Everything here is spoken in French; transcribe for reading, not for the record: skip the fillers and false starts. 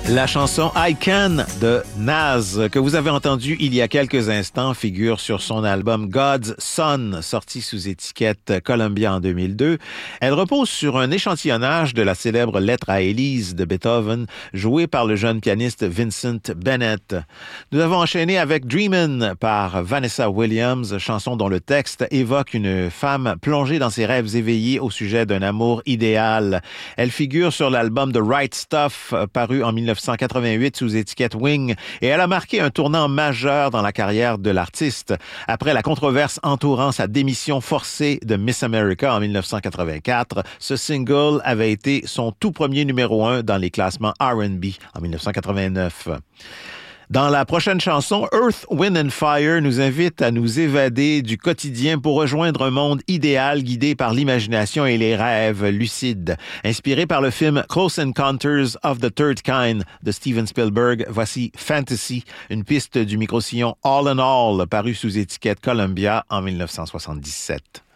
La chanson I Can de Nas, que vous avez entendue il y a quelques instants, figure sur son album God's Son, sorti sous étiquette Columbia en 2002. Elle repose sur un échantillonnage de la célèbre Lettre à Élise de Beethoven, jouée par le jeune pianiste Vincent Bennett. Nous avons enchaîné avec Dreamin' par Vanessa Williams, chanson dont le texte évoque une femme plongée dans ses rêves éveillés au sujet d'un amour idéal. Elle figure sur l'album The Right Stuff, paru en 1988 sous étiquette Wing, et elle a marqué un tournant majeur dans la carrière de l'artiste. Après la controverse entourant sa démission forcée de Miss America en 1984, ce single avait été son tout premier numéro 1 dans les classements R&B en 1989. Dans la prochaine chanson, Earth, Wind and Fire nous invite à nous évader du quotidien pour rejoindre un monde idéal guidé par l'imagination et les rêves lucides. Inspiré par le film Close Encounters of the Third Kind de Steven Spielberg, voici Fantasy, une piste du micro-sillon All in All paru sous étiquette Columbia en 1977.